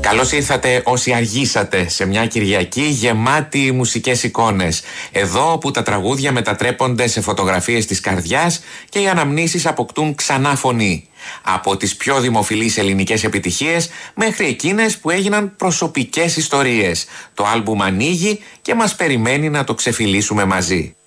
Καλώς ήρθατε όσοι αργήσατε σε μια Κυριακή γεμάτη μουσικές εικόνες. Εδώ που τα τραγούδια μετατρέπονται σε φωτογραφίες της καρδιάς και οι αναμνήσεις αποκτούν ξανά φωνή. Από τις πιο δημοφιλείς ελληνικές επιτυχίες μέχρι εκείνες που έγιναν προσωπικές ιστορίες. Το άλμπουμ ανοίγει και μας περιμένει να το ξεφυλίσουμε μαζί.